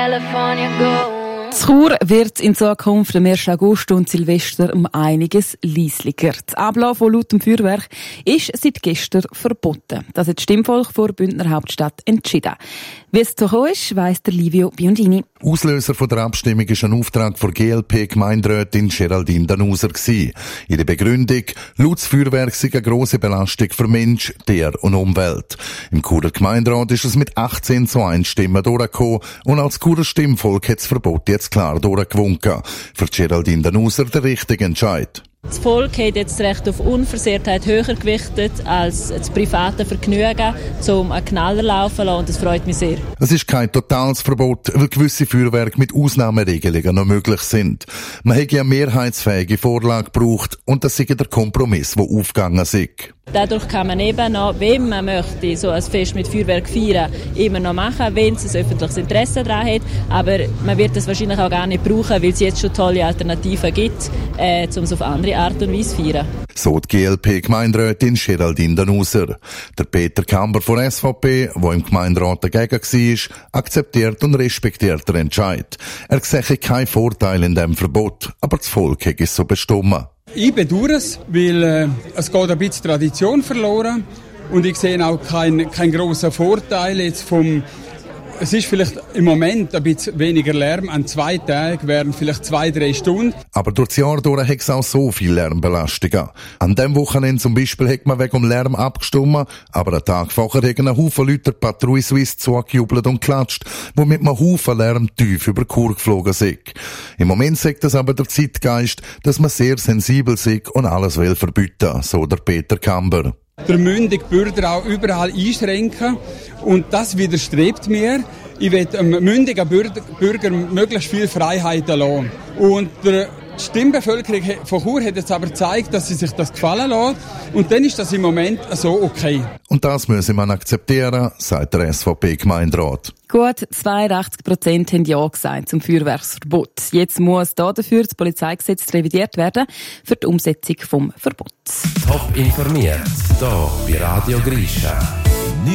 In Chur wird in Zukunft am 1. August und Silvester um einiges leislicher. Der Ablauf von lautem Feuerwerk ist seit gestern verboten. Das hat das Stimmvolk vor Bündner Hauptstadt entschieden. Wie es so gekommen ist, weiss der Livio Biondini. Auslöser von der Abstimmung war ein Auftrag von GLP-Gemeinderätin Geraldine Danuser. Ihre Begründung: lautes Feuerwerk sei eine grosse Belastung für Mensch, Tier und Umwelt. Im Churer Gemeinderat ist es mit 18:1 Stimmen durchgekommen und als Churer Stimmvolk hat das Verbot jetzt klar durchgewunken. Für Geraldine Danuser der richtige Entscheid. Das Volk hat jetzt das Recht auf Unversehrtheit höher gewichtet als das private Vergnügen, um einen Knaller laufen zu lassen, und das freut mich sehr. Es ist kein totales Verbot, weil gewisse Feuerwerke mit Ausnahmeregelungen noch möglich sind. Man hat ja eine mehrheitsfähige Vorlage gebraucht und das sei der Kompromiss, der aufgegangen ist. Dadurch kann man eben noch, wenn man möchte, so ein Fest mit Feuerwerk feiern, immer noch machen, wenn es ein öffentliches Interesse daran hat. Aber man wird es wahrscheinlich auch gar nicht brauchen, weil es jetzt schon tolle Alternativen gibt, um es auf andere Art und Weise zu feiern. So die GLP-Gemeinderätin Geraldine Danuser. Der Peter Kamber von SVP, der im Gemeinderat dagegen war, akzeptiert und respektiert den Entscheid. Er sehe keinen Vorteil in diesem Verbot, aber das Volk hat es so bestimmt. Ich bedauere es, weil es geht ein bisschen Tradition verloren und ich sehe auch keinen grossen Vorteil jetzt vom. Es ist vielleicht im Moment ein bisschen weniger Lärm. An 2 Tagen wären vielleicht 2-3 Stunden. Aber durch das Jahr durch hat es auch so viel Lärmbelastungen. An dem Wochenende zum Beispiel hat man wegen dem Lärm abgestimmt, aber einen Tag vorher haben ein Haufen Leute Patrouille Suisse zugejubelt und klatscht, wo mit einem Haufen Lärm tief über Chur geflogen sind. Im Moment sagt das aber der Zeitgeist, dass man sehr sensibel ist und alles will verbieten, so der Peter Kamber. Der mündige Bürger auch überall einschränken und das widerstrebt mir. Ich will einem mündigen Bürger möglichst viel Freiheiten lassen. Und die Stimmbevölkerung von Chur hat jetzt aber gezeigt, dass sie sich das gefallen lässt. Und dann ist das im Moment so okay. Und das müsse man akzeptieren, sagt der SVP-Gemeinderat. Gut 82% haben Ja gesagt zum Feuerwerksverbot. Jetzt muss dafür das Polizeigesetz revidiert werden für die Umsetzung vom Verbots. Top informiert, hier bei Radio Grisha.